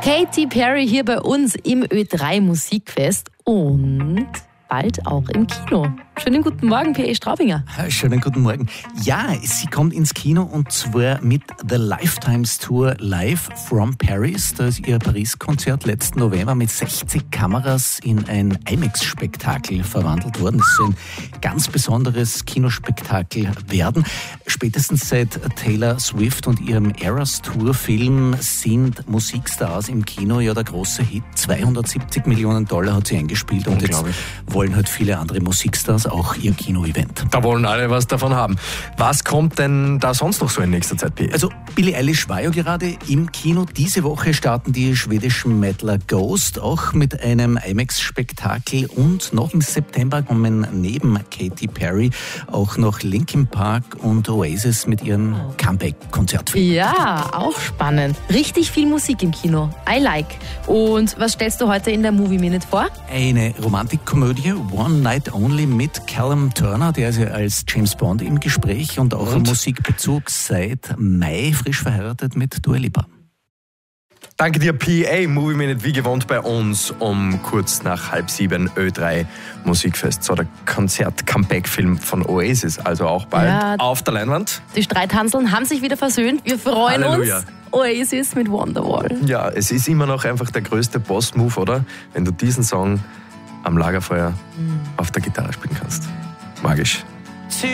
Katy Perry hier bei uns im Ö3 Musikfest und bald auch im Kino. Schönen guten Morgen, P.E. Straubinger. Schönen guten Morgen. Ja, sie kommt ins Kino und zwar mit The Lifetimes Tour Live from Paris. Da ist ihr Paris-Konzert letzten November mit 60 Kameras in ein IMAX-Spektakel verwandelt worden. Es soll ein ganz besonderes Kinospektakel werden. Spätestens seit Taylor Swift und ihrem Eras-Tour-Film sind Musikstars im Kino ja der große Hit. $270 Millionen hat sie eingespielt und jetzt wollen halt viele andere Musikstars auch ihr Kino-Event. Da wollen alle was davon haben. Was kommt denn da sonst noch so in nächster Zeit, P.E.? Also Billie Eilish war ja gerade im Kino. Diese Woche starten die schwedischen Mettler Ghost auch mit einem IMAX-Spektakel und noch im September kommen neben Katy Perry auch noch Linkin Park und Oasis mit ihrem Comeback-Konzert. Ja, auch spannend. Richtig viel Musik im Kino. I like. Und was stellst du heute in der Movie Minute vor? Eine Romantikkomödie, One Night Only mit Callum Turner, der ist ja als James Bond im Gespräch und auch im Musikbezug seit Mai frisch verheiratet mit Dua Lipa. Danke dir, P.A. Movie Minute, wie gewohnt bei uns um kurz nach 6:30 Ö3 Musikfest. So der Konzert-Comeback-Film von Oasis, also auch bald auf der Leinwand. Die Streithanseln haben sich wieder versöhnt. Wir freuen Halleluja. uns. Oasis mit Wonderwall. Ja, es ist immer noch einfach der größte Boss-Move, oder? Wenn du diesen Song am Lagerfeuer auf der Gitarre spielen kannst. Magisch.